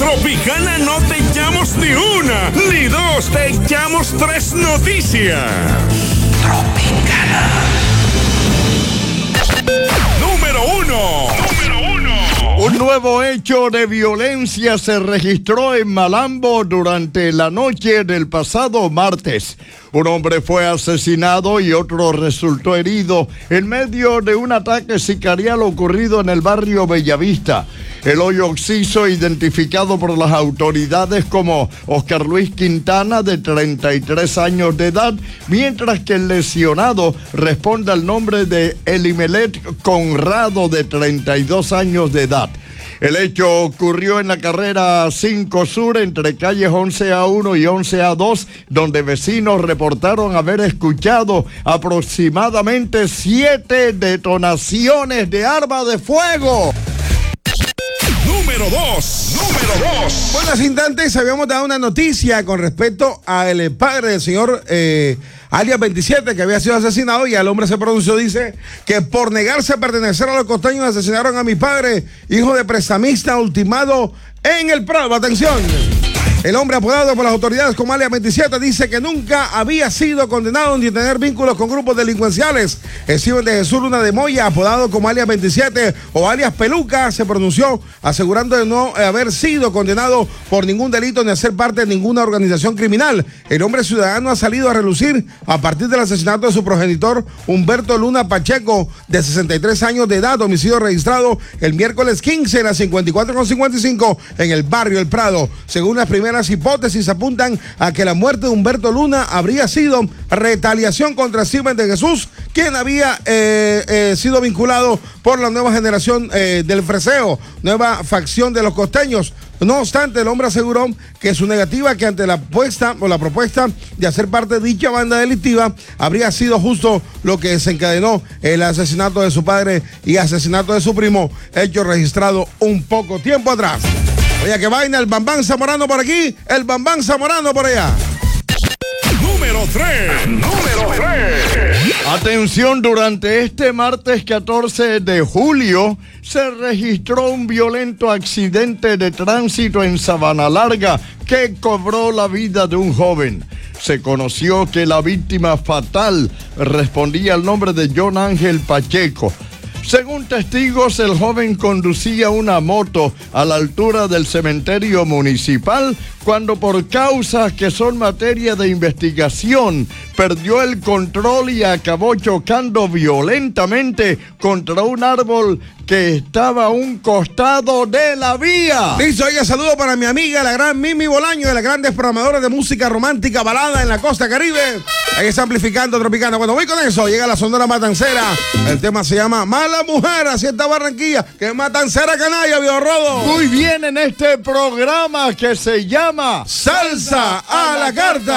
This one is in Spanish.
Tropicana no te echamos ni una, ni dos, te echamos tres noticias. Tropicana. Número uno. Un nuevo hecho de violencia se registró en Malambo durante la noche del pasado martes. Un hombre fue asesinado y otro resultó herido en medio de un ataque sicarial ocurrido en el barrio Bellavista. El hoyo occiso, identificado por las autoridades como Oscar Luis Quintana, de 33 años de edad, mientras que el lesionado responde al nombre de Elimelet Conrado, de 32 años de edad. El hecho ocurrió en la carrera 5 Sur entre calles 11A1 y 11A2, donde vecinos reportaron haber escuchado aproximadamente 7 detonaciones de arma de fuego. Número 2. Bueno, hace instantes habíamos dado una noticia con respecto al padre del señor alias 27, que había sido asesinado, y el hombre se pronunció, dice que por negarse a pertenecer a los costeños asesinaron a mi padre, hijo de prestamista ultimado en el Prado. Atención. El hombre apodado por las autoridades como alias 27 dice que nunca había sido condenado ni tener vínculos con grupos delincuenciales. Steven de Jesús Luna de Moya, apodado como alias 27 o alias Peluca, se pronunció asegurando de no haber sido condenado por ningún delito ni hacer parte de ninguna organización criminal. El hombre ciudadano ha salido a relucir a partir del asesinato de su progenitor Humberto Luna Pacheco, de 63 años de edad, homicidio registrado el miércoles 15 en las 54:55 en el barrio El Prado. Según las primeras hipótesis apuntan a que la muerte de Humberto Luna habría sido retaliación contra Steven de Jesús, quien había sido vinculado por la nueva generación del Freseo, nueva facción de los costeños. No obstante, el hombre aseguró que su negativa, que ante la apuesta o la propuesta de hacer parte de dicha banda delictiva, habría sido justo lo que desencadenó el asesinato de su padre y asesinato de su primo, hecho registrado un poco tiempo atrás. Oye, que vaina, el Bambán Zamorano por aquí, el Bambán Zamorano por allá. Número 3. Atención, durante este martes 14 de julio se registró un violento accidente de tránsito en Sabana Larga que cobró la vida de un joven. Se conoció que la víctima fatal respondía al nombre de John Ángel Pacheco. Según testigos, el joven conducía una moto a la altura del cementerio municipal cuando, por causas que son materia de investigación, perdió el control y acabó chocando violentamente contra un árbol que estaba a un costado de la vía. Listo, oye, saludo para mi amiga, la gran Mimi Bolaño, de las grandes programadoras de música romántica balada en la costa caribe. Ahí está amplificando Tropicana. Cuando voy con eso, llega la Sonora Matancera. El tema se llama Mala Mujer, así está Barranquilla. Que matancera canalla, viejo Rodo. Muy bien, en este programa que se llama Salsa a la Carta.